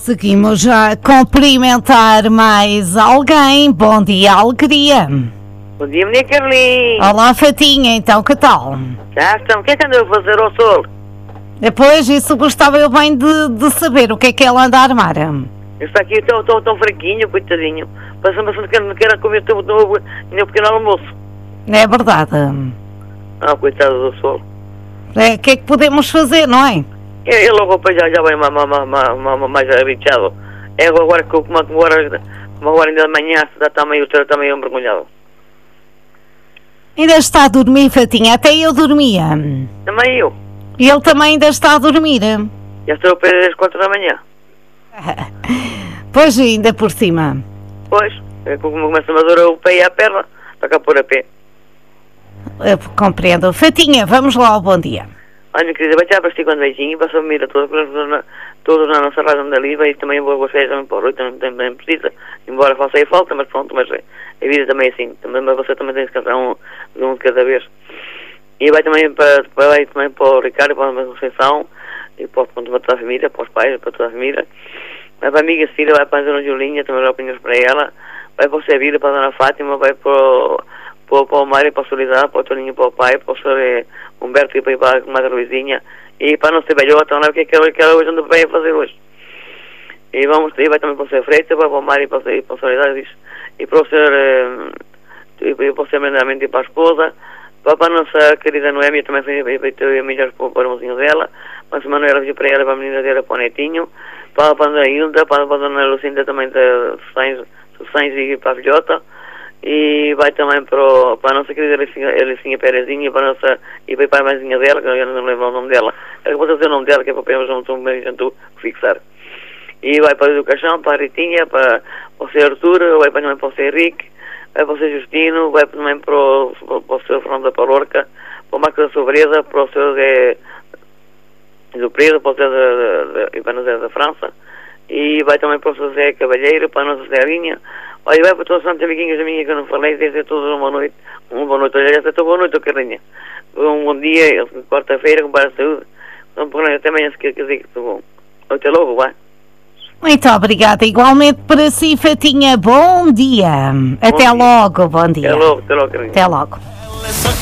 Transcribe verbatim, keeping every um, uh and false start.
Seguimos a cumprimentar mais alguém. Bom dia, alegria. Bom dia, minha Carlinhos. Olá, Fatinha, então que tal? Já estão. O que é que andou a fazer ao sol? Depois, isso gostava eu bem de, de saber o que é que ela anda a armar. Está aqui tão, tão, tão fraquinho, coitadinho. Passa-me assim que não quero comer tão novo nem o pequeno almoço. É verdade. Ah, coitado do sol. É, o que é que podemos fazer, não é? Ele logo já, já vai mais, mais, mais, mais arrebichado. É agora que como agora, como agora ainda de manhã está meio, está meio mergulhado. Ainda está a dormir, Fatinha, até eu dormia. Também eu. E ele também ainda está a dormir. Já estou a perder às quatro da manhã. Pois, ainda por cima. Pois, é como começa a madurar o pé e a perna, está cá por a pé. Eu compreendo. Fatinha, vamos lá ao bom dia. Olha, minha querida, vai te para ti quando beijinho, passa a mira todos, todos na nossa razão dali, vai também vou vocês também para o Rui, também, também precisa, embora faça aí falta, mas pronto, mas a vida também é assim, também, mas você também tem que cantar um, um de cada vez. E vai também para, vai também para o Ricardo, para a Conceição, e para, para toda a família, para os pais, para toda a família. Vai para a amiga Cida, vai para a Dona Julinha, também vai opiniões para ela, vai para o Sevilla, para a Dona Fátima, vai para o, para, para o Mário, para a Solidão, para o Toninho, para o pai, para o senhor Humberto e para, para a Madre Luizinha, e para não ser velhota, não é o que é que ela, que ela hoje anda bem a fazer hoje. E vamos, e vai também para o senhor Freitas, vai para o Mário e para, para, para a Solidão, e para o senhor, e para o senhor Mendamento e para a esposa, para a nossa querida Noémia, também foi ter melhores para o irmãozinho dela, para a Manuela pediu para ela, para a menina dela, para o netinho, para a Dona Hilda, para a Dona Lucinda também de Sães e para a filhota, e vai também para, o, para a nossa querida Alicinha Perezinha, para a nossa, e para a mãezinha dela, que eu não lembro o nome dela, eu vou dizer o nome dela, que é para o junto um jantu fixar. E vai para a Educação, para a Ritinha, para o senhor Arturo, vai também para o senhor Henrique, vai para o senhor Justino, vai também para o, para o senhor Fernando da Palorca, para o Marco da Sobreda, para o senhor Zé do Predo, para o Zé da, da, da, da, da França, e vai também para o senhor Zé Cavalheiro, para a nossa Zelinha, olha, vai para todos os santos amiguinhos da minha que eu não falei, desde todos uma boa noite, uma boa noite, olha, já está boa noite, Carlinha, um bom dia, quarta-feira, com para a saúde, então, até amanhã se quer dizer que estou bom, até logo, vai. Muito obrigada, igualmente para si, Fatinha, bom dia. Bom até dia. logo, bom dia. Até logo, até logo, Carlinha. Até logo.